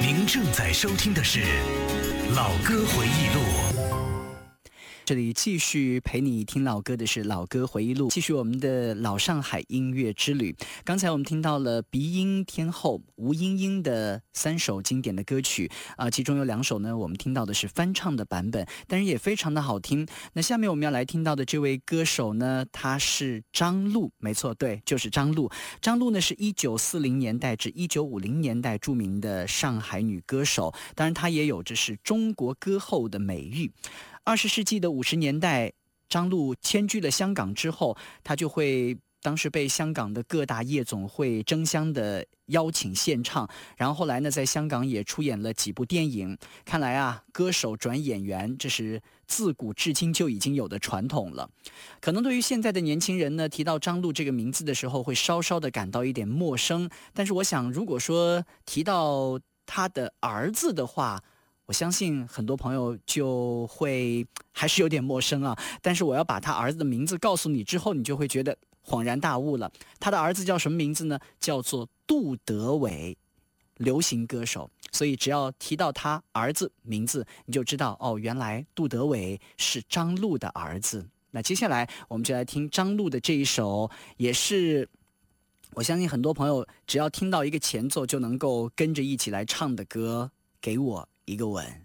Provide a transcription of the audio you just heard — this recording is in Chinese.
您正在收听的是老歌回忆录。 这里继续陪你听老歌的是老歌回忆录，继续我们的老上海音乐之旅。刚才我们听到了鼻音天后吴英英的3首经典的歌曲其中有2首呢，我们听到的是翻唱的版本，但是也非常的好听。那下面我们要来听到的这位歌手呢，他是张露，没错，对，就是张露。张露呢是1940年代至1950年代著名的上海女歌手，当然她也有着是中国歌后的美誉。20世纪的50年代，张露迁居了香港之后，她就会当时被香港的各大夜总会争相的邀请献唱，然后后来呢，在香港也出演了几部电影。看来啊，歌手转演员，这是自古至今就已经有的传统了。可能对于现在的年轻人呢，提到张露这个名字的时候，会稍稍的感到一点陌生。但是我想，如果说提到他的儿子的话，我相信很多朋友就会还是有点陌生啊，但是我要把他儿子的名字告诉你之后，你就会觉得恍然大悟了。他的儿子叫什么名字呢？叫做杜德伟，流行歌手。所以只要提到他儿子名字，你就知道哦，原来杜德伟是张露的儿子。那接下来我们就来听张露的这一首，也是我相信很多朋友只要听到一个前奏就能够跟着一起来唱的歌，给我一个吻。